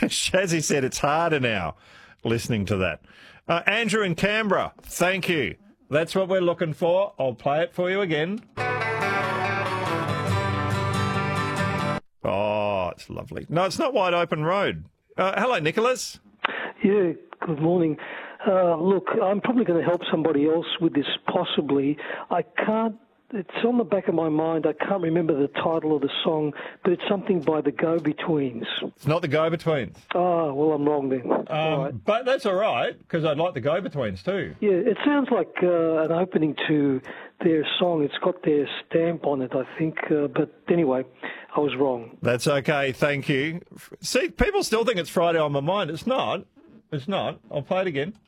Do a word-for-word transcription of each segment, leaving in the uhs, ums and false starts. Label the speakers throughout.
Speaker 1: Shazzy said it's harder now listening to that. Uh, Andrew in Canberra, thank you. That's what we're looking for. I'll play it for you again. Oh, it's lovely. No, it's not Wide Open Road. Uh, hello, Nicholas.
Speaker 2: Yeah, good morning. Uh, look, I'm probably going to help somebody else with this, possibly. I can't, it's on the back of my mind. I can't remember the title of the song, but it's something by the Go-Betweens.
Speaker 1: It's not the Go-Betweens.
Speaker 2: Oh, well, I'm wrong then.
Speaker 1: Um,
Speaker 2: all right.
Speaker 1: But that's all right, because I'd like the Go-Betweens too.
Speaker 2: Yeah, it sounds like uh, an opening to their song. It's got their stamp on it, I think. Uh, but anyway, I was wrong.
Speaker 1: That's okay, thank you. See, people still think it's Friday on my mind. It's not. It's not. I'll play it again.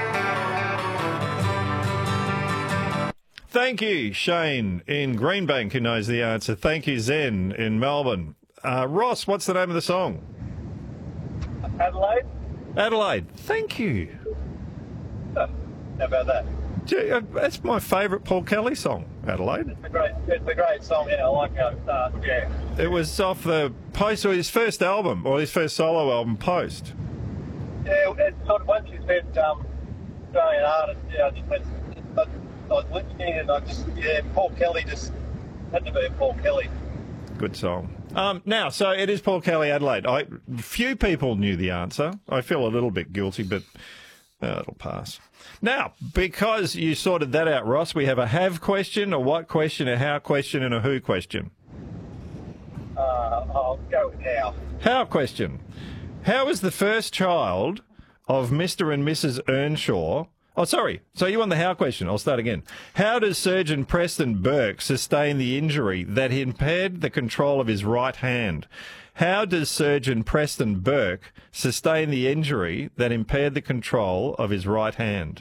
Speaker 1: Thank you, Shane in Greenbank, who knows the answer. Thank you, Zen in Melbourne. Uh, Ross, what's the name of the song?
Speaker 3: Adelaide?
Speaker 1: Adelaide. Thank you.
Speaker 3: How about that?
Speaker 1: Gee, uh, that's my favourite Paul Kelly song, Adelaide.
Speaker 3: It's a great, it's a great song, yeah. I like how it starts, yeah.
Speaker 1: It was off the Post, or his first album, or his first solo album, Post.
Speaker 3: Yeah, it's sort of once you said um, Australian artist, yeah, I just went, I, I was listening and I just, yeah, Paul Kelly just had to be Paul Kelly.
Speaker 1: Good song. Um, now, so it is Paul Kelly, Adelaide. I, few people knew the answer. I feel a little bit guilty, but uh, it'll pass. Now, because you sorted that out, Ross, we have a have question, a what question, a how question, and a who question.
Speaker 3: Uh, I'll go with how.
Speaker 1: How question. How was the first child of Mister and Missus Earnshaw? Oh, sorry. So you want the how question. I'll start again. How does Surgeon Preston Burke sustain the injury that impaired the control of his right hand? How does Surgeon Preston Burke sustain the injury that impaired the control of his right hand?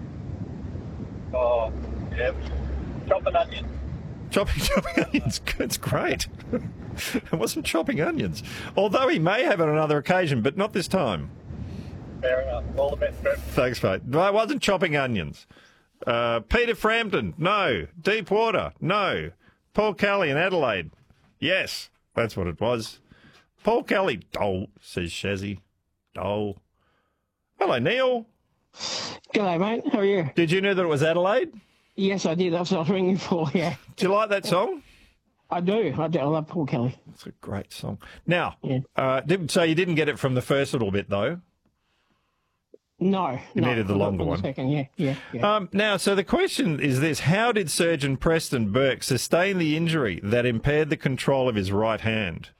Speaker 3: Oh, yeah. Chopping onions.
Speaker 1: Chopping, chopping onions. It's great. It wasn't chopping onions. Although he may have on another occasion, but not this time.
Speaker 3: Fair enough. All the best, Brett.
Speaker 1: Thanks, mate. No, it wasn't chopping onions. Uh, Peter Frampton, no. Deepwater, no. Paul Kelly in Adelaide, yes. That's what it was. Paul Kelly, dole, says Shazzy. Dole. Hello, Neil.
Speaker 4: G'day, mate. How are you?
Speaker 1: Did you know that it was Adelaide?
Speaker 4: Yes, I did. That's what I was ringing for, yeah.
Speaker 1: Do you like that song?
Speaker 4: I do. I do. I love Paul Kelly.
Speaker 1: It's a great song. Now,
Speaker 4: yeah.
Speaker 1: uh, did, so you didn't get it from the first little bit, though?
Speaker 4: No.
Speaker 1: You
Speaker 4: no,
Speaker 1: needed the longer one.
Speaker 4: Second, yeah, yeah, yeah.
Speaker 1: Um, now, so the question is this. How did Surgeon Preston Burke sustain the injury that impaired the control of his right hand?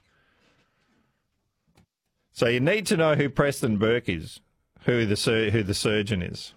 Speaker 1: So you need to know who Preston Burke is, who the sur- who the surgeon is.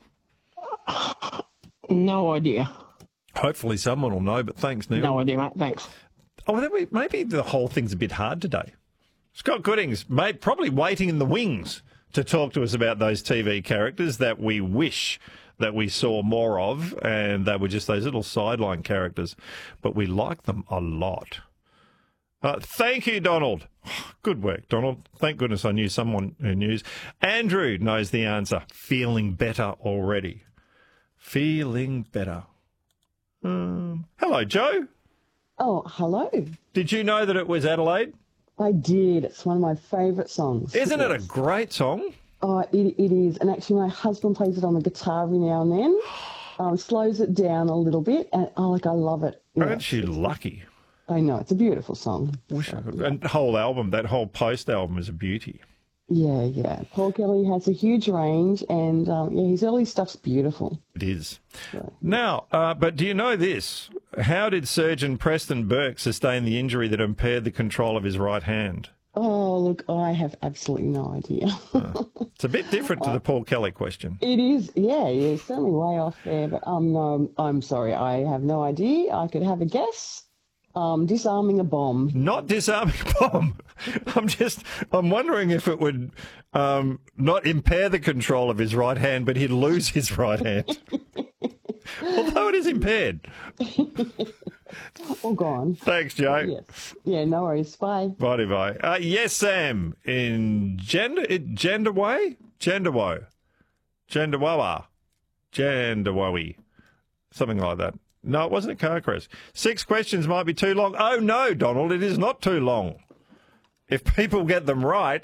Speaker 4: No idea.
Speaker 1: Hopefully someone will know, but thanks, Neil.
Speaker 4: No idea, mate. Thanks.
Speaker 1: Oh, maybe the whole thing's a bit hard today. Scott Goodings, mate, probably waiting in the wings to talk to us about those T V characters that we wish that we saw more of, and they were just those little sideline characters, but we like them a lot. Uh, thank you, Donald. Good work, Donald. Thank goodness I knew someone who knew. Andrew knows the answer. Feeling better already. Feeling better. Um, hello, Joe.
Speaker 5: Oh, hello.
Speaker 1: Did you know that it was Adelaide?
Speaker 5: I did. It's one of my favourite songs.
Speaker 1: Isn't
Speaker 5: yes.
Speaker 1: it a great song?
Speaker 5: Oh, it, it is. And actually, my husband plays it on the guitar every now and then. Um, slows it down a little bit. And, oh, like, I love it. Yeah.
Speaker 1: Aren't you lucky?
Speaker 5: I know. It's a beautiful song.
Speaker 1: Wish I could. And the whole album, that whole Post album is a beauty.
Speaker 5: Yeah, yeah. Paul Kelly has a huge range, and um, yeah, his early stuff's beautiful.
Speaker 1: It is.
Speaker 5: So,
Speaker 1: now, uh, but do you know this? How did Surgeon Preston Burke sustain the injury that impaired the control of his right hand?
Speaker 5: Oh, look, I have absolutely no idea.
Speaker 1: uh, it's a bit different to the Paul Kelly question.
Speaker 5: It is, yeah, yeah, certainly way off there, but um, no, I'm sorry, I have no idea. I could have a guess. Um, disarming a bomb.
Speaker 1: Not disarming a bomb. I'm just, I'm wondering if it would um, not impair the control of his right hand, but he'd lose his right hand. Although it is impaired.
Speaker 5: All gone.
Speaker 1: Thanks, Joe.
Speaker 5: Yes. Yeah, no worries. Bye.
Speaker 1: Bye, bye. Uh, yes, Sam, in Gender, Genderway? Genderwo. Genderwawa. Genderwowie. Something like that. No, it wasn't a car crash. Six questions might be too long. Oh, no, Donald, it is not too long. If people get them right,